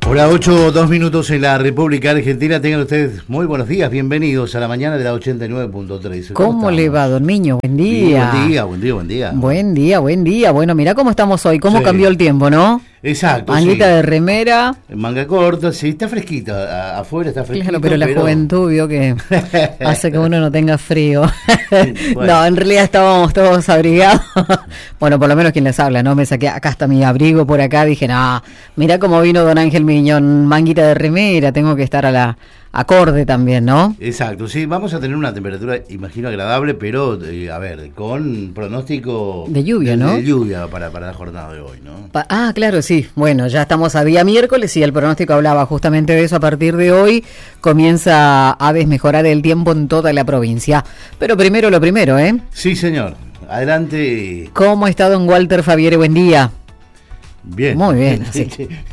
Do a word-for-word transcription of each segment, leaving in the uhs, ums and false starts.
Hora ocho, dos minutos en la República Argentina. Tengan ustedes muy buenos días, bienvenidos a la mañana de la ochenta y nueve punto tres. ¿Cómo, ¿Cómo le va, don Niño? Buen día. Sí, buen día, buen día, buen día. Buen día, buen día. Bueno, mirá cómo estamos hoy, cómo sí. cambió el tiempo, ¿no? Exacto. Manguita sí. de remera. Manga corta, sí, está fresquita. Afuera está fresquita. Claro, pero la pero... juventud vio que hace que uno no tenga frío. Bueno. No, en realidad estábamos todos abrigados. Bueno, por lo menos quien les habla, ¿no? Me saqué, acá está mi abrigo por acá. Dije, no, mirá cómo vino don Ángel Miñón, manguita de remera, tengo que estar a la acorde también, ¿no? Exacto, sí, vamos a tener una temperatura, imagino, agradable, pero, eh, a ver, con pronóstico... De lluvia, de, ¿no? De lluvia para, para la jornada de hoy, ¿no? Pa- ah, claro, sí. Bueno, ya estamos a día miércoles y el pronóstico hablaba justamente de eso. A partir de hoy comienza a desmejorar el tiempo en toda la provincia. Pero primero lo primero, ¿eh? Sí, señor. Adelante. ¿Cómo está don Walter Fabiere? Buen día. Bien. Muy bien, así.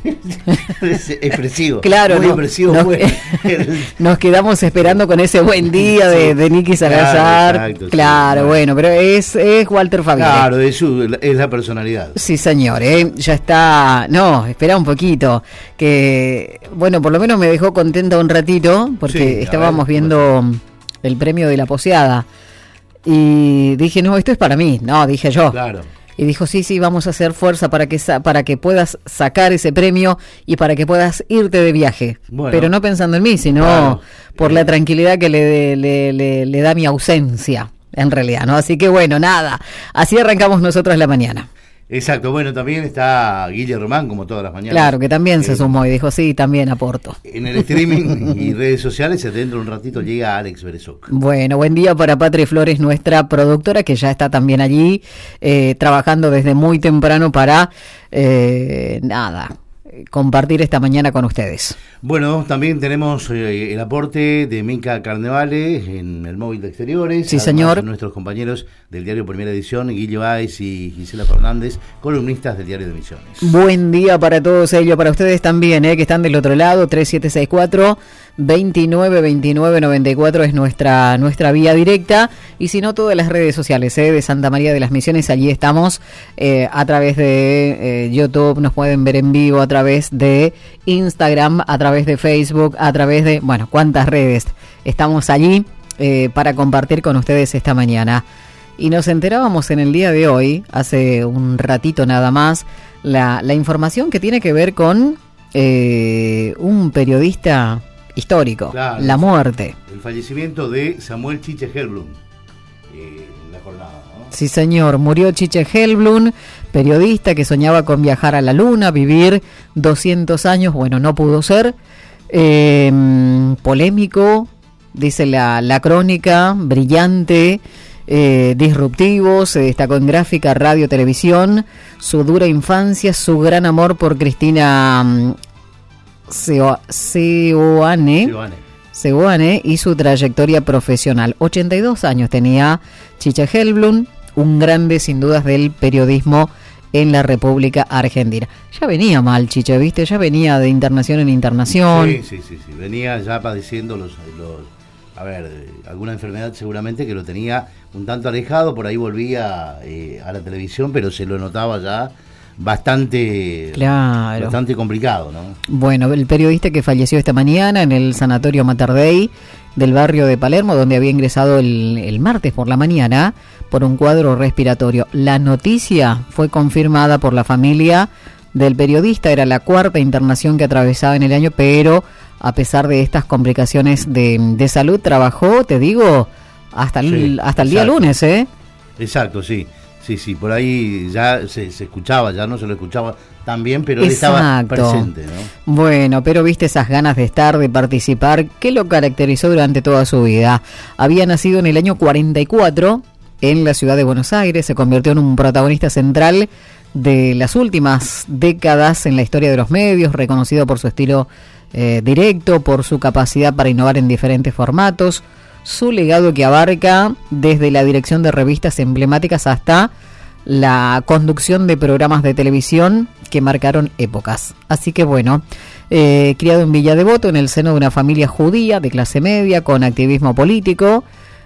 Es expresivo. Claro, muy no, expresivo. Nos, muy... nos quedamos esperando con ese buen día de, de Nicky Salazar. Claro, exacto, claro sí, bueno, pero es, es Walter Fabiere. Claro, es, su, es la personalidad. Sí, señor, ¿eh? Ya está. No, espera un poquito. Que, bueno, por lo menos me dejó contenta un ratito, porque sí, estábamos ver, viendo pues... el premio de la Poseada. Y dije, no, esto es para mí. No, dije yo. Claro. Y dijo, sí, sí, vamos a hacer fuerza para que sa- para que puedas sacar ese premio y para que puedas irte de viaje. Bueno, pero no pensando en mí, sino claro, por eh. la tranquilidad que le, le, le, le da mi ausencia, en realidad, ¿no? Así que bueno, nada, así arrancamos nosotros la mañana. Exacto, bueno, también está Guille Román, como todas las mañanas. Claro, que también eh, se sumó y dijo, sí, también aporto. En el streaming y redes sociales, dentro de un ratito llega Alex Berezoc. Bueno, buen día para Patri Flores, nuestra productora, que ya está también allí, eh, trabajando desde muy temprano para, eh, nada, compartir esta mañana con ustedes. Bueno, también tenemos eh, el aporte de Mica Carnevale en el móvil de exteriores. Sí, señor. Nuestros compañeros del diario Primera Edición, Guillo Áez y Gisela Fernández, columnistas del diario de Misiones. Buen día para todos ellos, para ustedes también, eh, que están del otro lado. Tres siete seis cuatro, veintinueve veintinueve noventa y cuatro es nuestra nuestra vía directa, y si no, todas las redes sociales eh, de Santa María de las Misiones, allí estamos eh, a través de eh, YouTube, nos pueden ver en vivo, a través de Instagram, a través de Facebook, a través de, bueno, cuántas redes estamos allí eh, para compartir con ustedes esta mañana. Y nos enterábamos en el día de hoy, hace un ratito nada más, la, la información que tiene que ver con eh, un periodista histórico, claro, la muerte. El fallecimiento de Samuel Chiche Helblum eh, en la jornada, ¿no? Sí, señor, murió Chiche Helblum, periodista que soñaba con viajar a la luna, vivir doscientos años, bueno, no pudo ser. Eh, polémico, dice la, la crónica, brillante, eh, disruptivo, se destacó en gráfica, radio, televisión, su dura infancia, su gran amor por Cristina um, Seo, Seoane, Seoane. Seoane y su trayectoria profesional. ochenta y dos años tenía Chiche Helblum, un grande sin dudas del periodismo en la República Argentina. Ya venía mal Chiche, ¿viste? Ya venía de internación en internación. Sí, sí, sí, sí. Venía ya padeciendo los, los a ver, alguna enfermedad seguramente que lo tenía un tanto alejado, por ahí volvía eh, a la televisión, pero se lo notaba ya bastante, claro, bastante complicado, ¿no? Bueno, el periodista que falleció esta mañana en el Sanatorio Mater Dei del barrio de Palermo, donde había ingresado el, el martes por la mañana por un cuadro respiratorio. La noticia fue confirmada por la familia del periodista, era la cuarta internación que atravesaba en el año, pero a pesar de estas complicaciones de, de salud, trabajó, te digo, hasta el, sí, hasta el día lunes, ¿eh? Exacto, sí. Sí, sí, por ahí ya se, se escuchaba, ya no se lo escuchaba tan bien, pero él estaba presente, ¿no? Bueno, pero viste esas ganas de estar, de participar, ¿qué lo caracterizó durante toda su vida? Había nacido en el año cuarenta y cuatro en la ciudad de Buenos Aires, se convirtió en un protagonista central de las últimas décadas en la historia de los medios, reconocido por su estilo eh, directo, por su capacidad para innovar en diferentes formatos, su legado que abarca desde la dirección de revistas emblemáticas hasta la conducción de programas de televisión que marcaron épocas. Así que bueno, eh, criado en Villa Devoto, en el seno de una familia judía de clase media, con activismo político,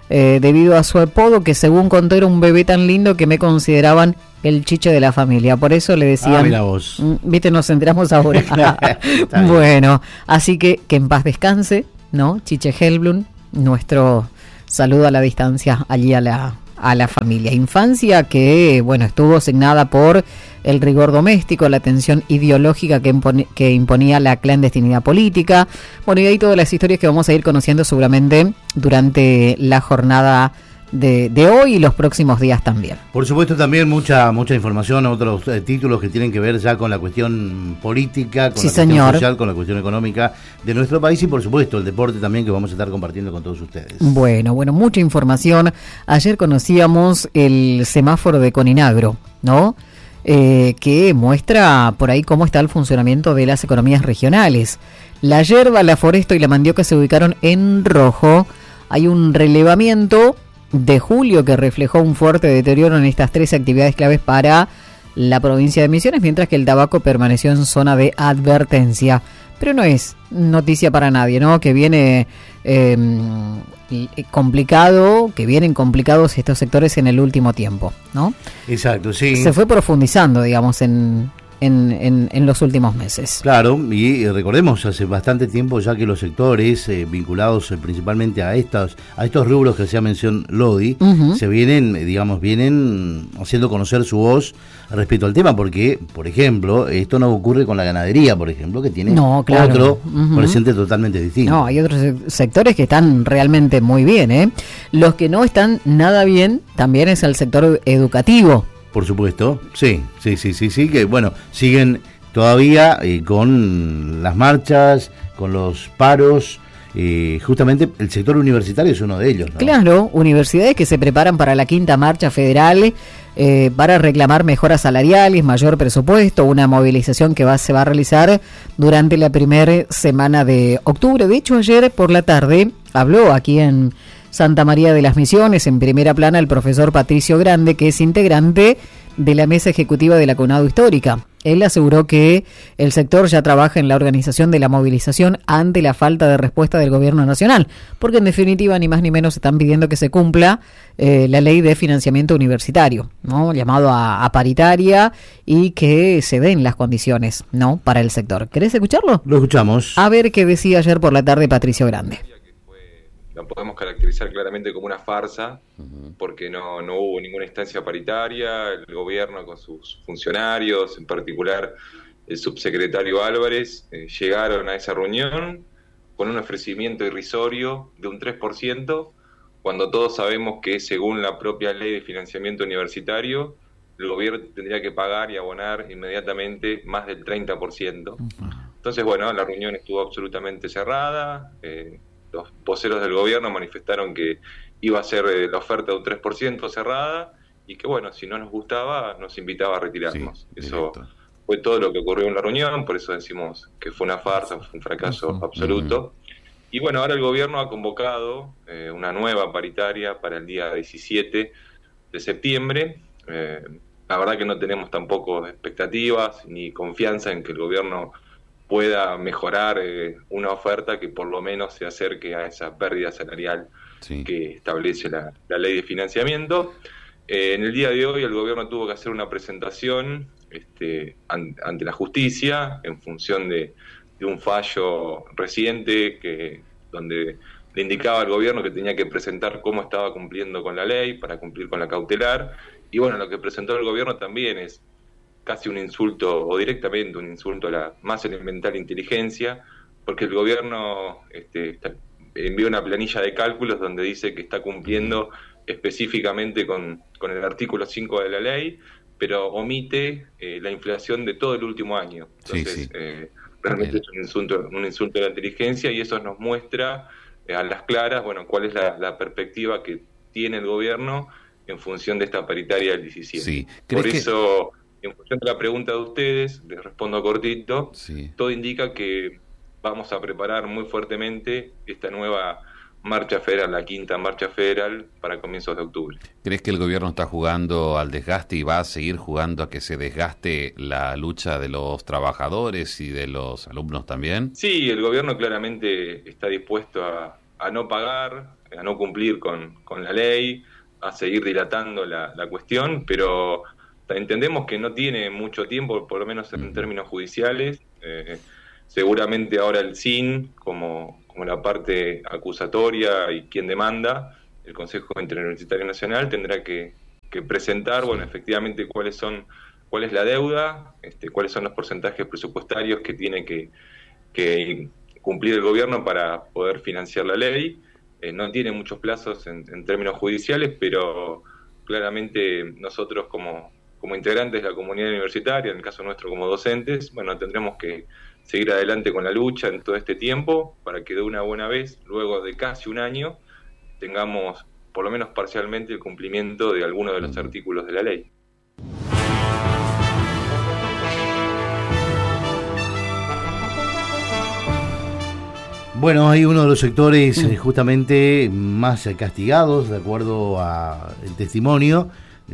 eh, debido a su apodo, que según contó era un bebé tan lindo que me consideraban el chiche de la familia. Por eso le decían... Ah, mira vos. Viste, nos enteramos ahora. Bueno, así que que en paz descanse, ¿no? Chiche Helblum, nuestro saludo a la distancia allí a la... a la familia. Infancia que, bueno, estuvo asignada por el rigor doméstico, la tensión ideológica que, impone, que imponía la clandestinidad política. Bueno, y ahí todas las historias que vamos a ir conociendo seguramente durante la jornada de, de hoy y los próximos días también. Por supuesto, también mucha mucha información, otros eh, títulos que tienen que ver ya con la cuestión política, con sí, la cuestión señor. social, con la cuestión económica de nuestro país y por supuesto el deporte también, que vamos a estar compartiendo con todos ustedes. Bueno, bueno, mucha información. Ayer conocíamos el semáforo de Coninagro, ¿no? Eh, que muestra por ahí cómo está el funcionamiento de las economías regionales. La yerba, la foresta y la mandioca se ubicaron en rojo. Hay un relevamiento de julio que reflejó un fuerte deterioro en estas tres actividades claves para la provincia de Misiones, mientras que el tabaco permaneció en zona de advertencia. Pero no es noticia para nadie, ¿no? Que viene eh, complicado, que vienen complicados estos sectores en el último tiempo, ¿no? Exacto, sí. Se fue profundizando, digamos, en... En, en, en los últimos meses. Claro, y recordemos, hace bastante tiempo ya que los sectores eh, vinculados eh, principalmente a estos, a estos rubros que hacía mención Lodi, uh-huh. se vienen, digamos, vienen haciendo conocer su voz respecto al tema, porque, por ejemplo, esto no ocurre con la ganadería, por ejemplo, que tiene no, claro. otro uh-huh. presente totalmente distinto. No, hay otros sectores que están realmente muy bien, ¿eh? Los que no están nada bien también es el sector educativo. Por supuesto, sí, sí, sí, sí, sí, que bueno, siguen todavía eh, con las marchas, con los paros, eh, justamente el sector universitario es uno de ellos, ¿no? Claro, universidades que se preparan para la quinta marcha federal eh, para reclamar mejoras salariales, mayor presupuesto, una movilización que va, se va a realizar durante la primera semana de octubre. De hecho, ayer por la tarde habló aquí en Santa María de las Misiones, en primera plana, el profesor Patricio Grande, que es integrante de la mesa ejecutiva de la CONADO Histórica. Él aseguró que el sector ya trabaja en la organización de la movilización ante la falta de respuesta del gobierno nacional, porque en definitiva ni más ni menos están pidiendo que se cumpla eh, la ley de financiamiento universitario, ¿no? Llamado a, a paritaria, y que se den las condiciones, ¿no?, para el sector. ¿Querés escucharlo? Lo escuchamos. A ver qué decía ayer por la tarde Patricio Grande. La podemos caracterizar claramente como una farsa, porque no, no hubo ninguna instancia paritaria. El gobierno con sus funcionarios, en particular el subsecretario Álvarez, eh, llegaron a esa reunión con un ofrecimiento irrisorio de un tres por ciento, cuando todos sabemos que según la propia ley de financiamiento universitario, el gobierno tendría que pagar y abonar inmediatamente más del treinta por ciento. Entonces, bueno, la reunión estuvo absolutamente cerrada. eh, Los voceros del gobierno manifestaron que iba a ser eh, la oferta de un tres por ciento cerrada y que, bueno, si no nos gustaba, nos invitaba a retirarnos. Sí, eso fue todo lo que ocurrió en la reunión, por eso decimos que fue una farsa, fue un fracaso uh-huh. absoluto. Uh-huh. Y bueno, ahora el gobierno ha convocado eh, una nueva paritaria para el día diecisiete de septiembre. Eh, la verdad que no tenemos tampoco expectativas ni confianza en que el gobierno pueda mejorar eh, una oferta que por lo menos se acerque a esa pérdida salarial sí. que establece la, la ley de financiamiento. Eh, en el día de hoy el gobierno tuvo que hacer una presentación este, an, ante la justicia en función de, de un fallo reciente que donde le indicaba al gobierno que tenía que presentar cómo estaba cumpliendo con la ley para cumplir con la cautelar. Y bueno, lo que presentó el gobierno también es casi un insulto, o directamente un insulto a la más elemental inteligencia, porque el gobierno este, está, envió una planilla de cálculos donde dice que está cumpliendo específicamente con, con el artículo cinco de la ley, pero omite eh, la inflación de todo el último año. Entonces, sí, sí. Eh, realmente es un insulto, un insulto a la inteligencia, y eso nos muestra eh, a las claras, bueno, cuál es la, la perspectiva que tiene el gobierno en función de esta paritaria del diecisiete. Sí. Por eso... Que... En función de la pregunta de ustedes, les respondo cortito, sí. Todo indica que vamos a preparar muy fuertemente esta nueva marcha federal, la quinta marcha federal, para comienzos de octubre. ¿Crees que el gobierno está jugando al desgaste y va a seguir jugando a que se desgaste la lucha de los trabajadores y de los alumnos también? Sí, el gobierno claramente está dispuesto a, a no pagar, a no cumplir con, con la ley, a seguir dilatando la, la cuestión, pero entendemos que no tiene mucho tiempo, por lo menos en términos judiciales. Eh, seguramente ahora el S I N, como, como la parte acusatoria y quien demanda, el Consejo Interuniversitario Nacional, tendrá que, que presentar, bueno, efectivamente cuáles son, cuál es la deuda, este, cuáles son los porcentajes presupuestarios que tiene que, que cumplir el gobierno para poder financiar la ley. Eh, no tiene muchos plazos en, en términos judiciales, pero claramente nosotros como, como integrantes de la comunidad universitaria, en el caso nuestro como docentes, bueno, tendremos que seguir adelante con la lucha en todo este tiempo para que de una buena vez, luego de casi un año, tengamos por lo menos parcialmente el cumplimiento de algunos de los artículos de la ley. Bueno, hay uno de los sectores eh, justamente más eh, castigados, de acuerdo al testimonio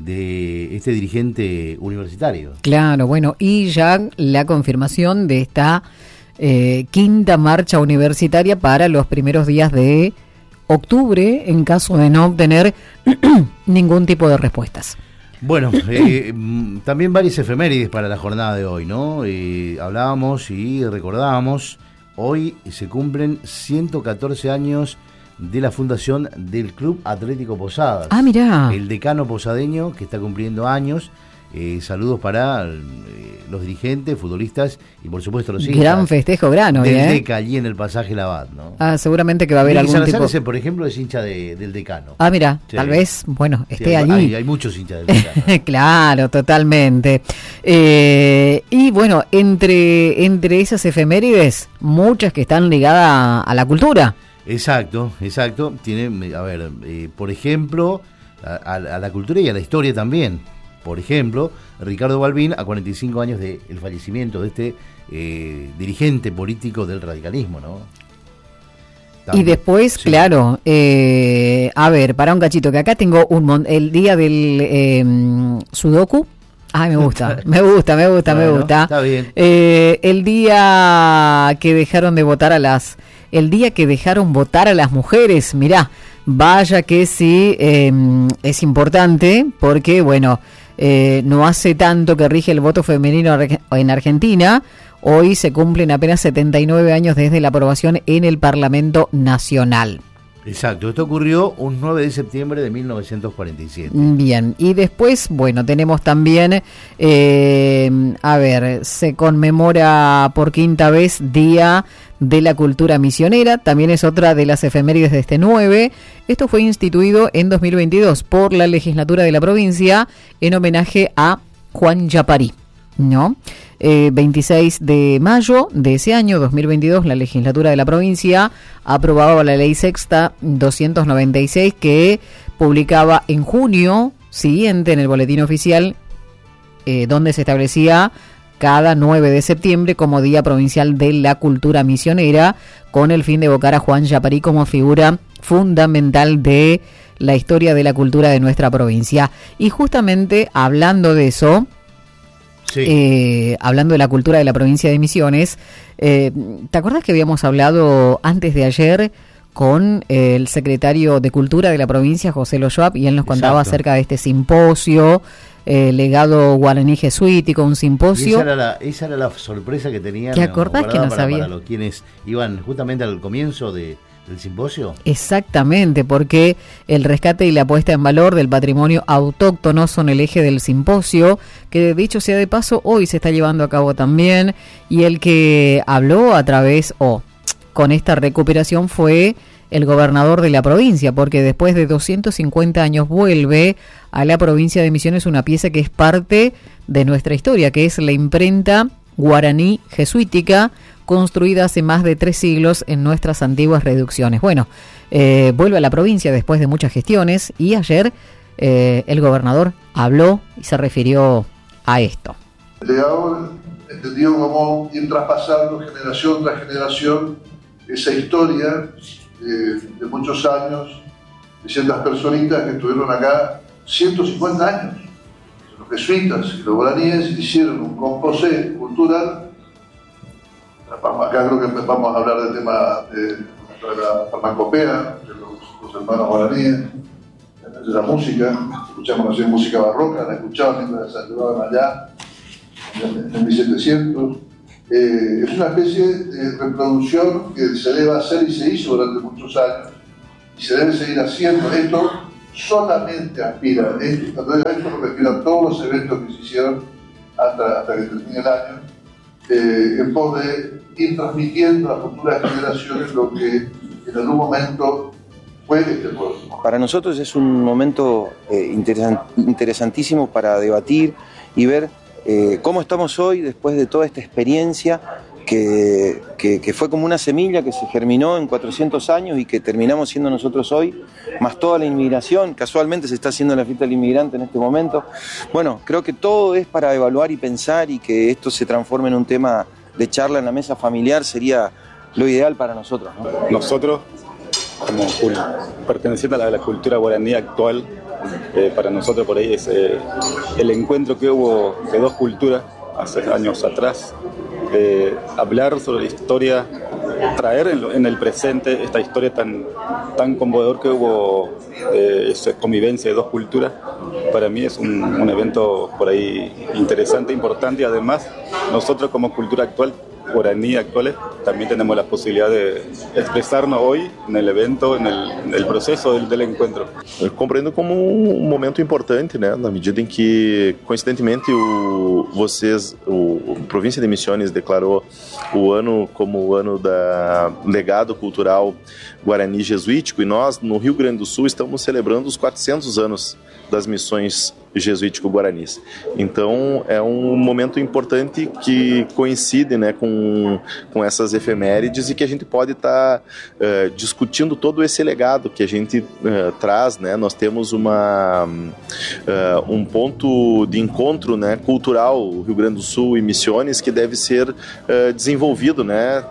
de este dirigente universitario. Claro, bueno, y ya la confirmación de esta eh, quinta marcha universitaria para los primeros días de octubre, en caso de no obtener ningún tipo de respuestas. Bueno, eh, también varias efemérides para la jornada de hoy, ¿no? Eh, hablábamos y recordábamos, hoy se cumplen ciento catorce años de la fundación del Club Atlético Posadas. Ah, mirá. El decano posadeño que está cumpliendo años. Eh, saludos para eh, los dirigentes, futbolistas y por supuesto los hinchas. Gran festejo, gran hoy, del ¿eh? Deca allí en el pasaje Labat, ¿no? Ah, seguramente que va a haber Miguel algún Salazar tipo... ese, por ejemplo, es hincha de, del decano. Ah, mira, Sí. tal vez, bueno, Sí, esté hay, allí. Hay, hay muchos hinchas del decano. Claro, totalmente. Eh, y bueno, entre, entre esas efemérides, muchas que están ligadas a, a la cultura. Exacto, exacto. Tiene, a ver, eh, por ejemplo, a, a, a la cultura y a la historia también. Por ejemplo, Ricardo Balbín, a cuarenta y cinco años del fallecimiento de este eh, dirigente político del radicalismo, ¿no? También, y después, sí. claro, eh, a ver, para un cachito, que acá tengo un mon- el día del eh, Sudoku. Ay, me gusta, me gusta, me gusta, Bueno, me gusta. está bien. Eh, el día que dejaron de votar a las... El día que dejaron votar a las mujeres, mirá, vaya que sí, eh, es importante, porque, bueno... Eh, no hace tanto que rige el voto femenino en Argentina. Hoy se cumplen apenas setenta y nueve años desde la aprobación en el Parlamento Nacional. Exacto, esto ocurrió un nueve de septiembre de mil novecientos cuarenta y siete. Bien, y después, bueno, tenemos también, eh, a ver, se conmemora por quinta vez Día de la Cultura Misionera, también es otra de las efemérides de este nueve. Esto fue instituido en dos mil veintidós por la legislatura de la provincia en homenaje a Juan Yaparí, ¿no? Eh, veintiséis de mayo de ese año, dos mil veintidós, la legislatura de la provincia aprobaba la ley sexta doscientos noventa y seis que publicaba en junio siguiente en el boletín oficial, eh, donde se establecía cada nueve de septiembre como Día Provincial de la Cultura Misionera, con el fin de evocar a Juan Yaparí como figura fundamental de la historia de la cultura de nuestra provincia. Y justamente hablando de eso, Sí. eh, hablando de la cultura de la provincia de Misiones, eh, ¿te acuerdas que habíamos hablado antes de ayer con eh, el secretario de Cultura de la provincia, José Loyoap, y él nos contaba Exacto. acerca de este simposio, eh, legado guaraní jesuítico, un Y simposio? esa, era la, esa era la sorpresa que tenían. ¿Te acordás que no para, sabía? Para los quienes iban justamente al comienzo de, del simposio. Exactamente, porque el rescate y la puesta en valor del patrimonio autóctono son el eje del simposio, que dicho sea de paso, hoy se está llevando a cabo también, y el que habló a través, o oh, con esta recuperación fue el gobernador de la provincia, porque después de doscientos cincuenta años vuelve a la provincia de Misiones una pieza que es parte de nuestra historia, que es la imprenta guaraní jesuítica, construida hace más de tres siglos en nuestras antiguas reducciones. Bueno, eh, vuelve a la provincia después de muchas gestiones y ayer eh, el gobernador habló y se refirió a esto. El legado entendido como ir traspasando generación tras generación esa historia eh, de muchos años, de ciertas personitas que estuvieron acá ciento cincuenta años. Los jesuitas y los guaraníes hicieron un composé cultural. Vamos, acá creo que vamos a hablar del tema de de la farmacopea de los, los hermanos guaraníes, de la música. Escuchamos nació música barroca, la escuchaban mientras ayudaban allá en, en mil setecientos. Eh, es una especie de reproducción que se debe hacer y se hizo durante muchos años y se debe seguir haciendo. Esto solamente aspira, esto, a esto me refiero a todos los eventos que se hicieron hasta, hasta que termine el año, eh, en pos de ir transmitiendo a futuras generaciones lo que en algún momento fue este pueblo. Para nosotros es un momento eh, interesant, interesantísimo para debatir y ver eh, cómo estamos hoy después de toda esta experiencia que, que, que fue como una semilla que se germinó en cuatrocientos años y que terminamos siendo nosotros hoy, más toda la inmigración. Casualmente se está haciendo la fiesta del inmigrante en este momento. Bueno, creo que todo es para evaluar y pensar, y que esto se transforme en un tema de charla en la mesa familiar sería lo ideal para nosotros, ¿no? Nosotros, como perteneciendo a la, a la cultura guaraní actual, eh, para nosotros por ahí es eh, el encuentro que hubo de dos culturas hace años atrás, eh, hablar sobre la historia, traer en, lo, en el presente esta historia tan, tan conmovedor que hubo, eh, esa convivencia de dos culturas. Para mí es un, un evento por ahí interesante, importante, y además nosotros como cultura actual, guaraní actuales, también tenemos la posibilidad de expresarnos hoy en el evento, en el, en el proceso del, del encuentro. Eu compreendo como um momento importante, né, na medida em que, coincidentemente, o, vocês, o, o Província de Missões declarou o ano como o ano da legado cultural guarani jesuítico, e nós, no Rio Grande do Sul, estamos celebrando os quatrocentos anos das missões jesuítico-guaranis. Então é um momento importante que coincide, né, com, com essas efemérides, e que a gente pode estar tá, uh, discutindo todo esse legado que a gente uh, traz, né? Nós temos uma, uh, um ponto de encontro, né, cultural, o Rio Grande do Sul e Missões, que deve ser uh, desenvolvido, né?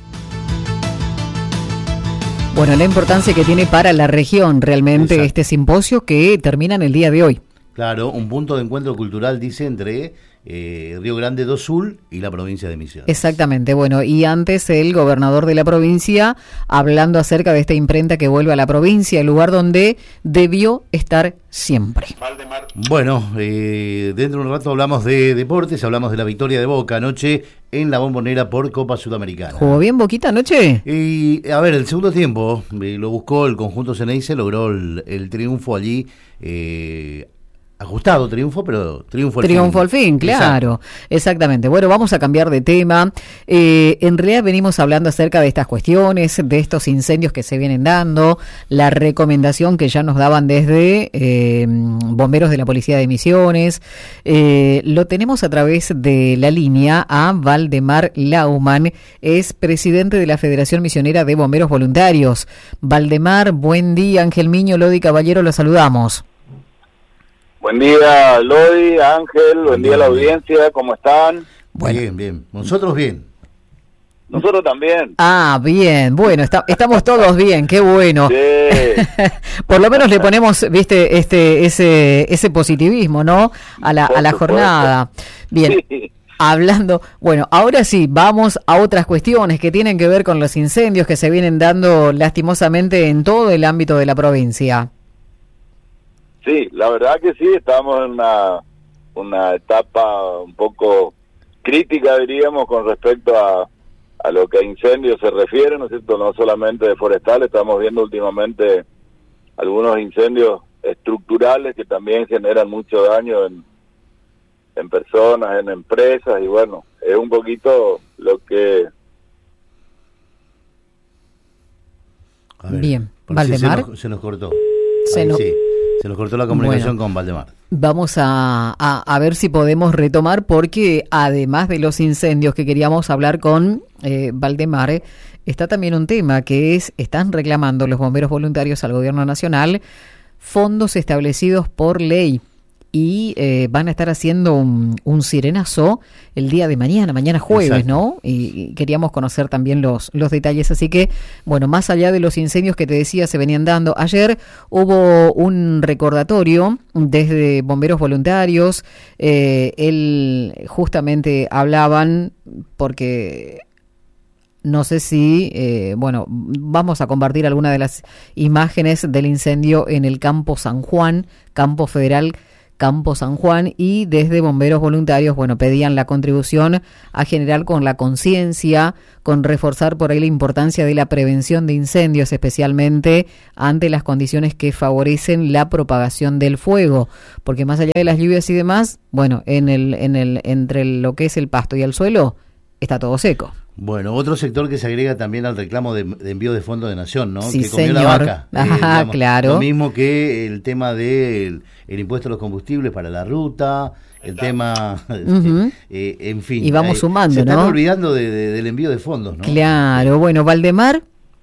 Bueno, la importancia que tiene para la región realmente Exacto. este simposio que termina en el día de hoy. Claro, un punto de encuentro cultural, dice, entre eh, Río Grande do Sul y la provincia de Misiones. Exactamente, bueno, y antes el gobernador de la provincia hablando acerca de esta imprenta que vuelve a la provincia, el lugar donde debió estar siempre. Bueno, eh, dentro de un rato hablamos de deportes, hablamos de la victoria de Boca anoche en la Bombonera por Copa Sudamericana. ¿Jugó bien Boquita anoche? Y a ver, el segundo tiempo eh, lo buscó el conjunto Ceneice, logró el, el triunfo allí, eh, ajustado triunfo, pero triunfo al triunfo fin. al fin, claro, Exacto. exactamente. Bueno, vamos a cambiar de tema. Eh, en realidad venimos hablando acerca de estas cuestiones, de estos incendios que se vienen dando, la recomendación que ya nos daban desde eh, bomberos de la Policía de Misiones. Eh, lo tenemos a través de la línea a Valdemar Lauman, es presidente de la Federación Misionera de Bomberos Voluntarios. Valdemar, buen día. Ángel Miño, Lodi Caballero, los saludamos. Buen día, Lodi, Ángel, buen, buen día a la audiencia, ¿cómo están? Bueno. Bien, bien. Nosotros bien. Nosotros también. Ah, bien, bueno, está, estamos todos bien, qué bueno. Sí. Por lo menos le ponemos, viste, este, ese, ese positivismo, ¿no? A la, a la jornada. Bien. Sí. Hablando, bueno, ahora sí, vamos a otras cuestiones que tienen que ver con los incendios que se vienen dando lastimosamente en todo el ámbito de la provincia. Sí, la verdad que sí, estamos en una, una etapa un poco crítica, diríamos, con respecto a, a lo que a incendios se refiere, ¿no es cierto? No solamente de forestal, estamos viendo últimamente algunos incendios estructurales que también generan mucho daño en, en personas, en empresas, y bueno, es un poquito lo que... A ver, Bien, Valdemar. Se nos, se nos cortó. Se Ahí, nos... sí. Se nos cortó la comunicación bueno, con Valdemar. Vamos a, a, a ver si podemos retomar, porque además de los incendios que queríamos hablar con eh, Valdemar, eh, está también un tema que es, están reclamando los bomberos voluntarios al gobierno nacional fondos establecidos por ley, y eh, van a estar haciendo un, un sirenazo el día de mañana, mañana jueves, Exacto. ¿no? Y, y queríamos conocer también los, los detalles, así que, bueno, más allá de los incendios que te decía se venían dando, ayer hubo un recordatorio desde bomberos voluntarios, eh, él justamente hablaban porque... No sé si, eh, bueno, vamos a compartir algunas de las imágenes del incendio en el Campo San Juan, Campo Federal Campo San Juan, y desde Bomberos Voluntarios, bueno, pedían la contribución a generar con la conciencia, con reforzar por ahí la importancia de la prevención de incendios, especialmente ante las condiciones que favorecen la propagación del fuego, porque más allá de las lluvias y demás, bueno, en el, en el, entre lo que es el pasto y el suelo, está todo seco. Bueno, otro sector que se agrega también al reclamo de, de envío de fondos de nación, ¿no? Sí, que comió señor. la vaca. Ajá, eh, digamos, claro. Lo mismo que el tema del el impuesto a los combustibles para la ruta, el tema, Uh-huh. eh, en fin. Y vamos eh, sumando, se están ¿no? olvidando de, de, del envío de fondos, ¿no? Claro, bueno, Valdemar.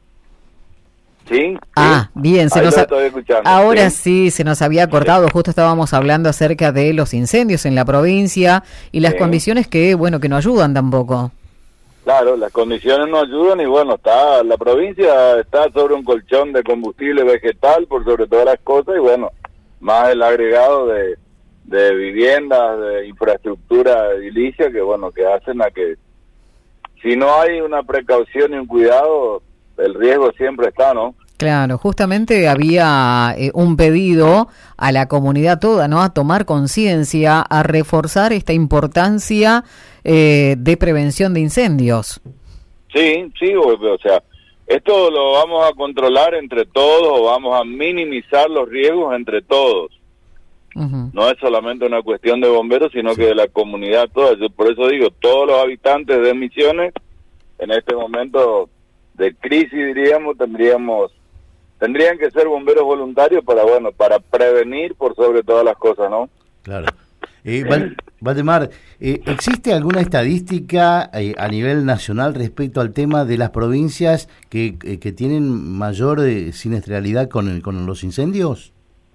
Sí. Ah, bien, se Ahí nos lo ha... estoy escuchando. Ahora Sí. sí, se nos había cortado, justo estábamos hablando acerca de los incendios en la provincia y las Sí. condiciones que, bueno, que no ayudan tampoco. Claro, las condiciones no ayudan y bueno, está la provincia está sobre un colchón de combustible vegetal por sobre todas las cosas y bueno, más el agregado de, de viviendas, de infraestructura edilicia que bueno, que hacen a que si no hay una precaución y un cuidado, el riesgo siempre está, ¿no? Claro, justamente había eh, un pedido a la comunidad toda, ¿no? A tomar conciencia, a reforzar esta importancia eh, de prevención de incendios. Sí, sí, o, o sea, esto lo vamos a controlar entre todos, vamos a minimizar los riesgos entre todos. Uh-huh. No es solamente una cuestión de bomberos, sino sí. que de la comunidad toda. Yo por eso digo, todos los habitantes de Misiones, en este momento de crisis, diríamos, tendríamos tendrían que ser bomberos voluntarios para, bueno, para prevenir por sobre todas las cosas, ¿no? Claro. Eh, Val, Valdemar, eh, ¿existe alguna estadística eh, a nivel nacional respecto al tema de las provincias que, eh, que tienen mayor eh, siniestralidad con, el, con los incendios?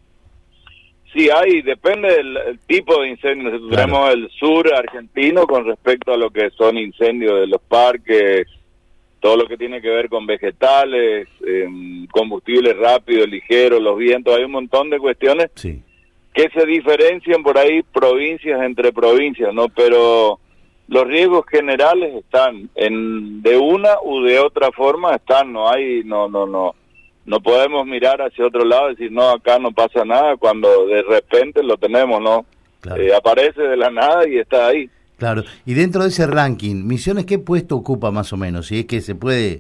Sí, hay, depende del el tipo de incendio. Nosotros claro. tenemos el sur argentino con respecto a lo que son incendios de los parques, todo lo que tiene que ver con vegetales, eh, combustibles rápidos, ligeros, los vientos, hay un montón de cuestiones sí. que se diferencian por ahí provincias entre provincias, ¿no? Pero los riesgos generales están, en de una u de otra forma están, no hay, no, no, no, no podemos mirar hacia otro lado y decir, no, acá no pasa nada, cuando de repente lo tenemos, ¿no? Claro. Eh, aparece de la nada y está ahí. Claro, y dentro de ese ranking, Misiones, ¿qué puesto ocupa más o menos? Si es que se puede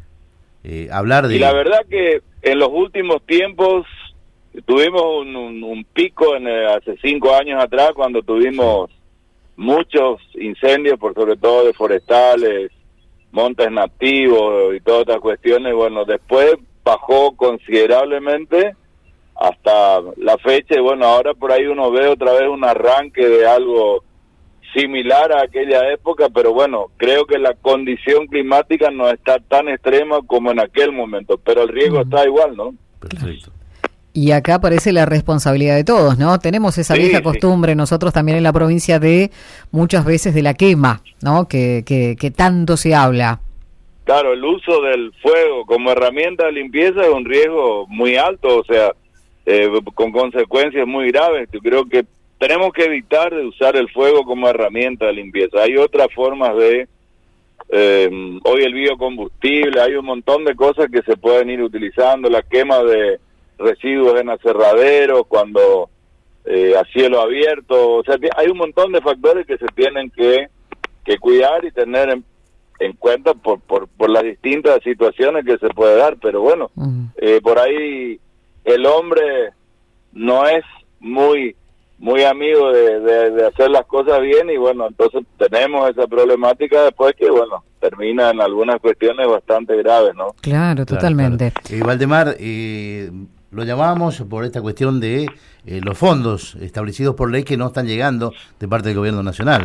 eh, hablar de... Y la verdad que en los últimos tiempos tuvimos un, un, un pico en el, hace cinco años atrás cuando tuvimos sí. muchos incendios, por sobre todo de forestales, montes nativos y todas estas cuestiones. Bueno, después bajó considerablemente hasta la fecha y bueno, ahora por ahí uno ve otra vez un arranque de algo similar a aquella época, pero bueno, creo que la condición climática no está tan extrema como en aquel momento, pero el riesgo mm. está igual, ¿no? Perfecto. Y acá aparece la responsabilidad de todos, ¿no? Tenemos esa sí, vieja sí. costumbre nosotros también en la provincia de muchas veces de la quema, ¿no? Que, que, que tanto se habla. Claro, el uso del fuego como herramienta de limpieza es un riesgo muy alto, o sea, eh, con consecuencias muy graves. Yo creo que tenemos que evitar de usar el fuego como herramienta de limpieza. Hay otras formas de, eh, hoy el biocombustible, hay un montón de cosas que se pueden ir utilizando, la quema de residuos en aserraderos, cuando eh, a cielo abierto, o sea, hay un montón de factores que se tienen que, que cuidar y tener en, en cuenta por, por, por las distintas situaciones que se puede dar, pero bueno, uh-huh. eh, por ahí el hombre no es muy... muy amigo de, de, de hacer las cosas bien y bueno, entonces tenemos esa problemática después que bueno, termina en algunas cuestiones bastante graves, ¿no? Claro, totalmente. Claro, claro. Eh, Valdemar, eh, lo llamamos por esta cuestión de eh, los fondos establecidos por ley que no están llegando de parte del gobierno nacional.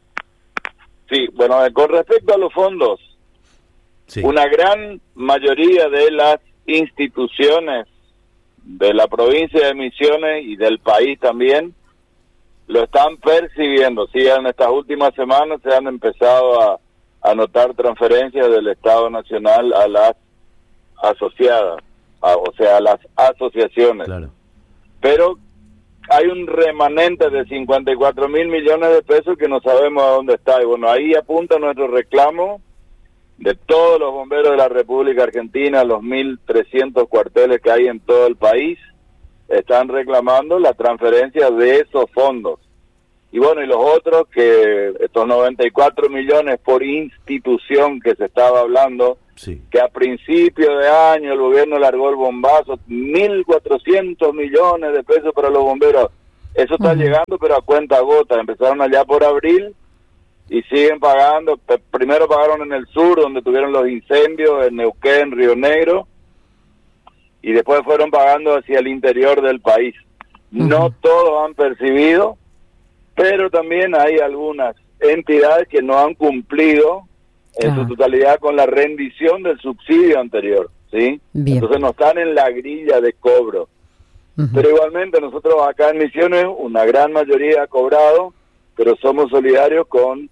Sí, bueno, con respecto a los fondos, sí. una gran mayoría de las instituciones de la provincia de Misiones y del país también lo están percibiendo. Sí, en estas últimas semanas se han empezado a, a notar transferencias del Estado Nacional a las asociadas, a, o sea, a las asociaciones. Claro. Pero hay un remanente de cincuenta y cuatro mil millones de pesos que no sabemos a dónde está. Y bueno, ahí apunta nuestro reclamo de todos los bomberos de la República Argentina, los mil trescientos cuarteles que hay en todo el país, están reclamando la transferencia de esos fondos. Y bueno, y los otros, que estos noventa y cuatro millones por institución que se estaba hablando, sí. que a principio de año el gobierno largó el bombazo, mil cuatrocientos millones de pesos para los bomberos. Eso está uh-huh. llegando, pero a cuenta gota. Empezaron allá por abril y siguen pagando. Primero pagaron en el sur, donde tuvieron los incendios, en Neuquén, Río Negro, y después fueron pagando hacia el interior del país. Uh-huh. No todos han percibido, pero también hay algunas entidades que no han cumplido en uh-huh. su totalidad con la rendición del subsidio anterior, ¿sí? Bien. Entonces no están en la grilla de cobro. Uh-huh. Pero igualmente nosotros acá en Misiones, una gran mayoría ha cobrado, pero somos solidarios con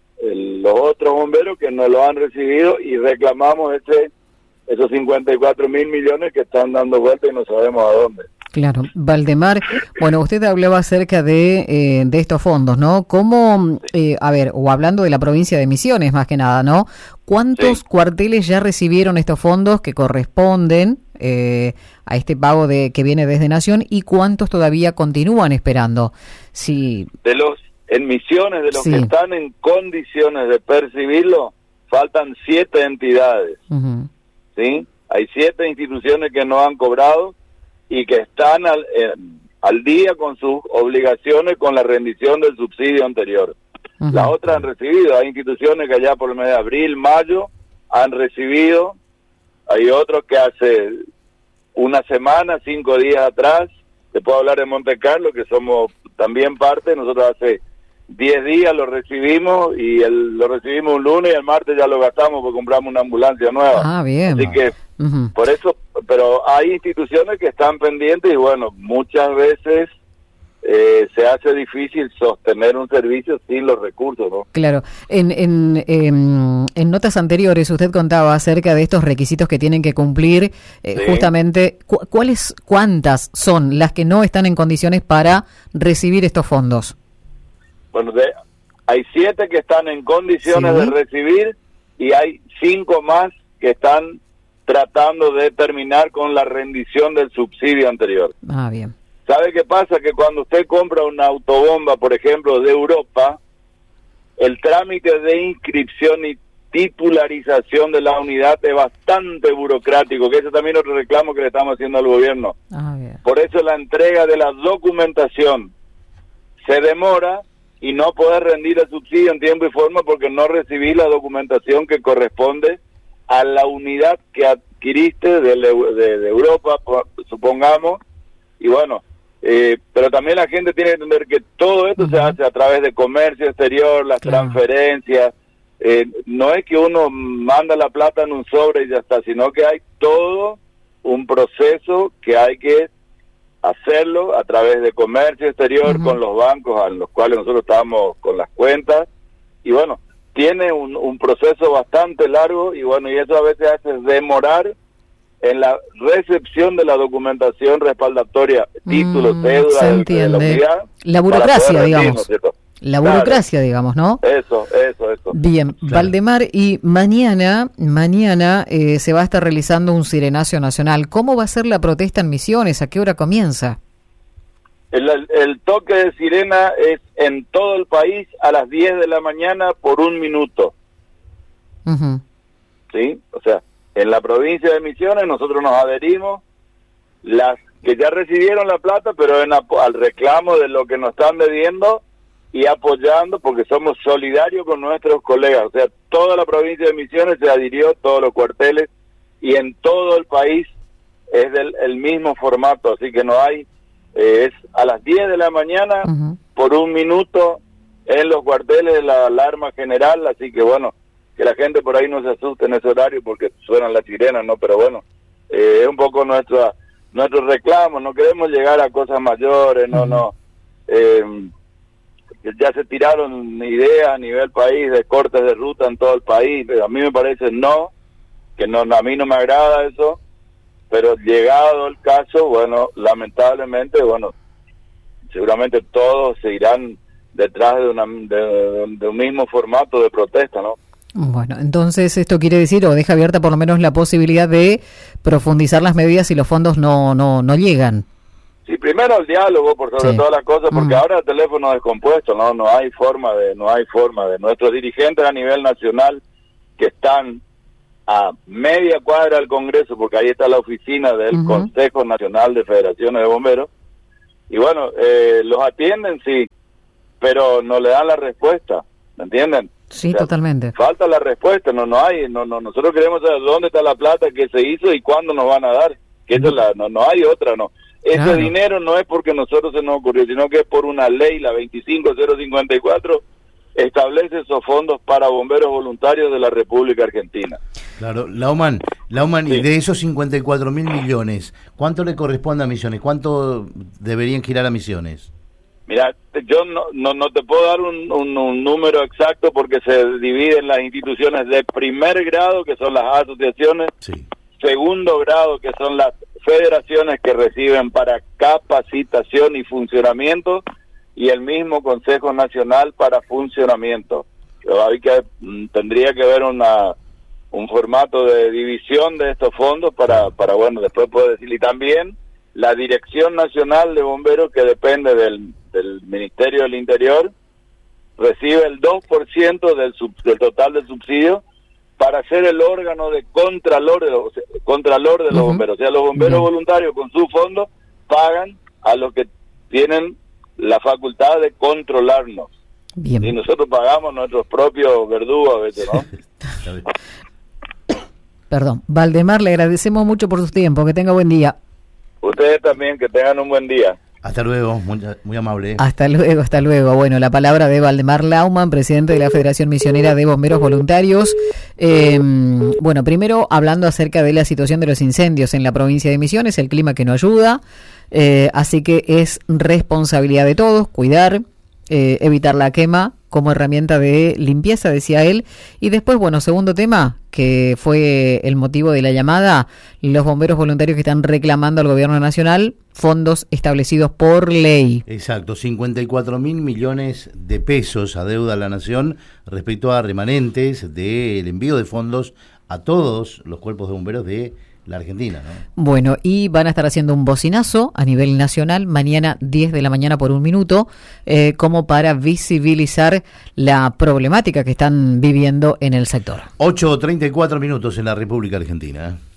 el, los otros bomberos que no lo han recibido y reclamamos ese esos cincuenta y cuatro mil millones que están dando vuelta y no sabemos a dónde. Claro, Valdemar, bueno, usted hablaba acerca de, eh, de estos fondos, ¿no? ¿Cómo, eh, a ver, o hablando de la provincia de Misiones más que nada, ¿no? ¿Cuántos sí. cuarteles ya recibieron estos fondos que corresponden eh, a este pago de que viene desde Nación y cuántos todavía continúan esperando? Si... De los, en Misiones, de los sí. que están en condiciones de percibirlo, faltan siete entidades, uh-huh. ¿sí? Hay siete instituciones que no han cobrado y que están al, eh, al día con sus obligaciones con la rendición del subsidio anterior. Uh-huh. Las otras han recibido, hay instituciones que allá por el mes de abril, mayo, han recibido, hay otros que hace una semana, cinco días atrás, te puedo hablar de Monte Carlo, que somos también parte, nosotros hace diez días lo recibimos y el, lo recibimos un lunes y el martes ya lo gastamos porque compramos una ambulancia nueva. Ah, bien. Así que, uh-huh. por eso, pero hay instituciones que están pendientes y bueno, muchas veces eh, se hace difícil sostener un servicio sin los recursos, ¿no? Claro. En, en, en, en notas anteriores usted contaba acerca de estos requisitos que tienen que cumplir, eh, sí. justamente, cu- ¿cuáles, cuántas son las que no están en condiciones para recibir estos fondos? Bueno, de, hay siete que están en condiciones sí. de recibir y hay cinco más que están tratando de terminar con la rendición del subsidio anterior. Ah, bien. ¿Sabe qué pasa? Que cuando usted compra una autobomba, por ejemplo, de Europa, el trámite de inscripción y titularización de la unidad es bastante burocrático, que ese también es otro reclamo que le estamos haciendo al gobierno. Ah, bien. Por eso la entrega de la documentación se demora y no poder rendir el subsidio en tiempo y forma porque no recibí la documentación que corresponde a la unidad que adquiriste de, de, de Europa, supongamos, y bueno, eh, pero también la gente tiene que entender que todo esto uh-huh. se hace a través de comercio exterior, las claro. transferencias, eh, no es que uno manda la plata en un sobre y ya está, sino que hay todo un proceso que hay que hacerlo a través de comercio exterior uh-huh. con los bancos a los cuales nosotros estamos con las cuentas y bueno, tiene un, un proceso bastante largo y bueno, y eso a veces hace demorar en la recepción de la documentación respaldatoria, títulos, mm, cédulas de, de la unidad. La burocracia, digamos. ¿No? La burocracia, claro. digamos, ¿no? Eso, eso, eso. Bien, claro. Valdemar, y mañana, mañana eh, se va a estar realizando un sirenacio nacional. ¿Cómo va a ser la protesta en Misiones? ¿A qué hora comienza? El, el, el toque de sirena es en todo el país a las diez de la mañana por un minuto. Uh-huh. ¿Sí? O sea, en la provincia de Misiones nosotros nos adherimos, las que ya recibieron la plata, pero en, al reclamo de lo que nos están debiendo y apoyando porque somos solidarios con nuestros colegas. O sea, toda la provincia de Misiones se adhirió, todos los cuarteles, y en todo el país es del el mismo formato, así que no hay... Eh, es a las diez de la mañana uh-huh. por un minuto en los cuarteles de la alarma general, así que bueno, que la gente por ahí no se asuste en ese horario porque suenan las sirenas, ¿no? Pero bueno, eh, es un poco nuestra nuestro reclamo, no queremos llegar a cosas mayores, no, uh-huh. no. Eh, ya se tiraron ideas a nivel país de cortes de ruta en todo el país, pero a mí me parece no, que no, a mí no me agrada eso. Pero llegado el caso, bueno, lamentablemente, bueno, seguramente todos se irán detrás de, una, de, de un mismo formato de protesta, ¿no? Bueno, entonces esto quiere decir, o deja abierta por lo menos la posibilidad de profundizar las medidas si los fondos no no no llegan. Sí, primero el diálogo por sobre sí. todas las cosas, porque mm. ahora el teléfono descompuesto, no no hay forma de no hay forma de nuestros dirigentes a nivel nacional que están a media cuadra del Congreso, porque ahí está la oficina del uh-huh. Consejo Nacional de Federaciones de Bomberos, y bueno, eh, los atienden sí, pero no le dan la respuesta, ¿me entienden? Sí, o sea, totalmente. Falta la respuesta, no no hay, no no nosotros queremos saber dónde está la plata que se hizo y cuándo nos van a dar, que eso la, no no hay otra, no. Ese claro. dinero no es porque nosotros se nos ocurrió, sino que es por una ley, la veinticinco mil cincuenta y cuatro, establece esos fondos para bomberos voluntarios de la República Argentina. Claro, Laumann, Laumann sí. Y de esos cincuenta y cuatro mil millones, ¿cuánto le corresponde a Misiones? ¿Cuánto deberían girar a Misiones? Mira, yo no no, no te puedo dar un, un, un número exacto porque se dividen las instituciones de primer grado, que son las asociaciones, sí. segundo grado, que son las federaciones que reciben para capacitación y funcionamiento, y el mismo Consejo Nacional para funcionamiento. Hay que tendría que haber una un formato de división de estos fondos para para bueno después puedo decir, y también la Dirección Nacional de Bomberos, que depende del del Ministerio del Interior, recibe el dos por ciento del sub, del total del subsidio para ser el órgano de contralor de los, contralor de los uh-huh. bomberos. O sea, los bomberos uh-huh. voluntarios con su fondo pagan a los que tienen la facultad de controlarnos. Bien. Y nosotros pagamos nuestros propios verdugos a veces, ¿no? Perdón. Valdemar, le agradecemos mucho por su tiempo. Que tenga buen día. Ustedes también, que tengan un buen día. Hasta luego, muy, muy amable. Hasta luego, hasta luego. Bueno, la palabra de Valdemar Laumann, presidente de la Federación Misionera de Bomberos Voluntarios. Eh, bueno, primero hablando acerca de la situación de los incendios en la provincia de Misiones, el clima que no ayuda, eh, así que es responsabilidad de todos cuidar, eh, evitar la quema como herramienta de limpieza, decía él. Y después, bueno, segundo tema, que fue el motivo de la llamada, los bomberos voluntarios que están reclamando al gobierno nacional fondos establecidos por ley. Exacto, cincuenta y cuatro mil millones de pesos adeuda a la nación respecto a remanentes del envío de fondos a todos los cuerpos de bomberos de la Argentina, ¿no? Bueno, y van a estar haciendo un bocinazo a nivel nacional mañana diez de la mañana por un minuto, eh, como para visibilizar la problemática que están viviendo en el sector. ocho treinta y cuatro minutos en la República Argentina.